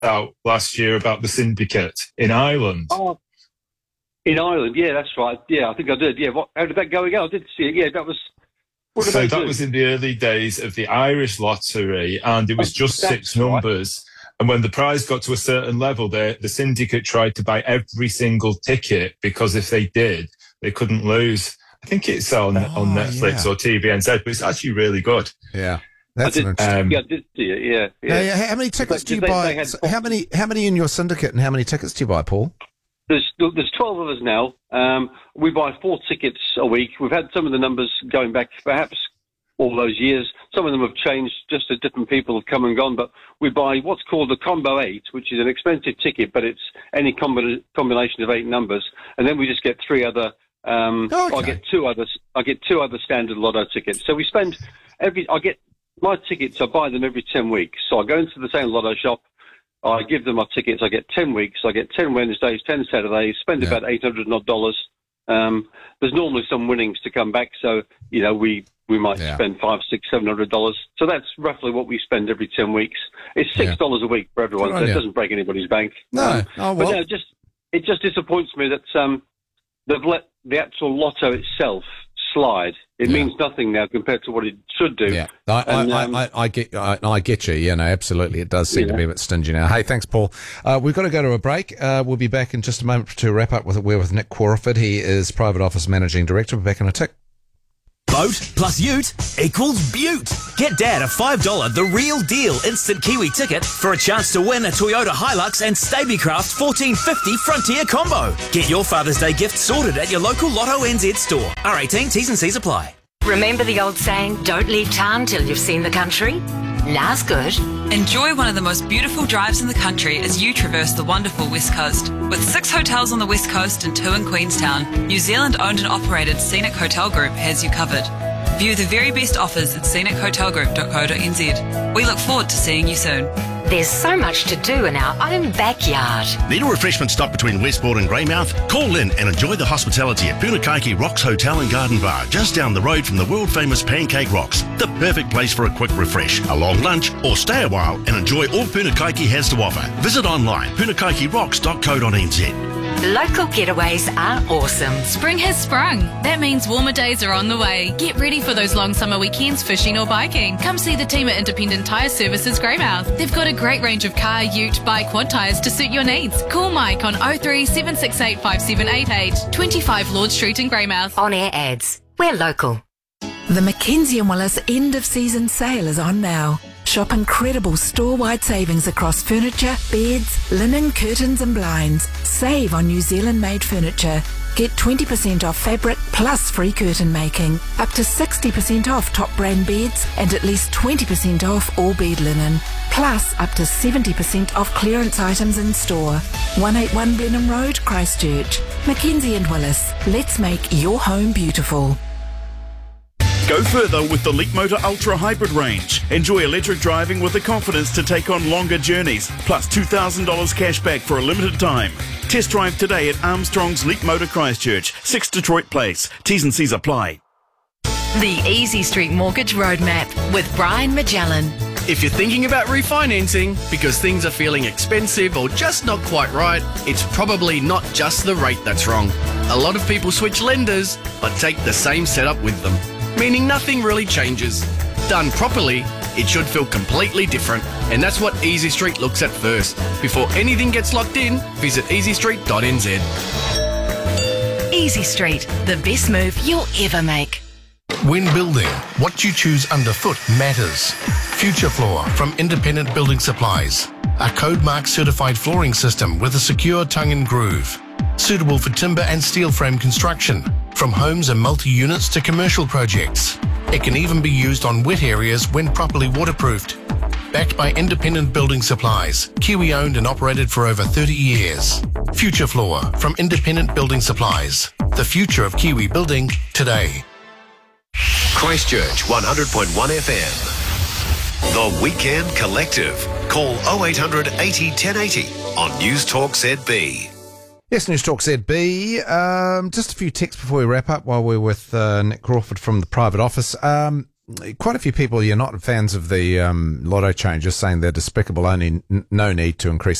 out last year about the syndicate in Ireland. Oh, in Ireland, yeah, that's right. Yeah, I think I did. Yeah, how did that go again? I did see it. Yeah, that was. So that was in the early days of the Irish lottery, and it was just six numbers. Right. And when the prize got to a certain level, the syndicate tried to buy every single ticket, because if they did, they couldn't lose. I think it's on Netflix or TVNZ, but it's actually really good. Yeah. I did see it, yeah. How many tickets do you buy? How many in your syndicate, and how many tickets do you buy, Paul? There's 12 of us now. We buy 4 tickets a week. We've had some of the numbers going back perhaps all those years. Some of them have changed just as different people have come and gone. But we buy what's called the Combo 8, which is an expensive ticket, but it's any combination of 8 numbers. And then we just get 3 other. I get 2 others. I get 2 other standard lotto tickets. So we spend my tickets. I buy them every 10 weeks. So I go into the same lotto shop. I give them my tickets. I get 10 weeks. I get 10 Wednesdays, 10 Saturdays, spend about $800 odd. There's normally some winnings to come back. So, we might spend $500, $600, $700. So that's roughly what we spend every 10 weeks. It's $6 a week for everyone. So it doesn't break anybody's bank. No. But no, it just disappoints me that they've let the actual lotto itself slide. It means nothing now compared to what it should do. Yeah, I get you. Yeah, no, absolutely. It does seem to be a bit stingy now. Hey, thanks, Paul. We've got to go to a break. We'll be back in just a moment to wrap up with Nick Crawford. He is Private Office Managing Director. We'll be back in a tick. Boat plus ute equals beaut. Get Dad a $5 The Real Deal instant Kiwi ticket for a chance to win a Toyota Hilux and Stablecraft 1450 Frontier combo. Get your Father's Day gift sorted at your local Lotto NZ store. R18, T's and C's apply. Remember the old saying, don't leave town till you've seen the country? Now's good. Enjoy one of the most beautiful drives in the country as you traverse the wonderful West Coast. With 6 hotels on the West Coast and 2 in Queenstown, New Zealand-owned and operated Scenic Hotel Group has you covered. View the very best offers at scenichotelgroup.co.nz. We look forward to seeing you soon. There's so much to do in our own backyard. Need a refreshment stop between Westport and Greymouth? Call in and enjoy the hospitality at Punakaiki Rocks Hotel and Garden Bar, just down the road from the world-famous Pancake Rocks. The perfect place for a quick refresh, a long lunch, or stay a while and enjoy all Punakaiki has to offer. Visit online, punakaikirocks.co.nz. Local getaways are awesome. Spring has sprung. That means warmer days are on the way. Get ready for those long summer weekends fishing or biking. Come see the team at Independent Tyre Services Greymouth. They've got a great range of car, ute, bike, quad tyres to suit your needs. Call Mike on 03 768 5788, 25 Lord Street in Greymouth. On air ads. We're local. The Mackenzie & Willis end of season sale is on now. Shop incredible store-wide savings across furniture, beds, linen, curtains and blinds. Save on New Zealand-made furniture. Get 20% off fabric plus free curtain making. Up to 60% off top brand beds and at least 20% off all bed linen. Plus up to 70% off clearance items in store. 181 Blenheim Road, Christchurch. Mackenzie & Willis. Let's make your home beautiful. Go further with the Leapmotor Ultra Hybrid range. Enjoy electric driving with the confidence to take on longer journeys, plus $2,000 cash back for a limited time. Test drive today at Armstrong's Leapmotor Christchurch, 6 Detroit Place. T's and C's apply. The Easy Street Mortgage Roadmap with Brian Magellan. If you're thinking about refinancing because things are feeling expensive or just not quite right, it's probably not just the rate that's wrong. A lot of people switch lenders but take the same setup with them, meaning nothing really changes. Done properly, it should feel completely different, and that's what Easy Street looks at first. Before anything gets locked in, visit easystreet.nz. Easy Street, the best move you'll ever make. When building, what you choose underfoot matters. Future Floor from Independent Building Supplies. A code mark certified flooring system with a secure tongue and groove. Suitable for timber and steel frame construction, from homes and multi-units to commercial projects. It can even be used on wet areas when properly waterproofed. Backed by Independent Building Supplies, Kiwi owned and operated for over 30 years. Future Floor from Independent Building Supplies. The future of Kiwi building today. Christchurch 100.1 FM. The Weekend Collective. Call 0800 80 1080 on News Talk ZB. Yes, News Talk ZB. Just a few texts before we wrap up while we're with Nick Crawford from the private office. quite a few people, you're not fans of the lotto changes, saying they're despicable, only no need to increase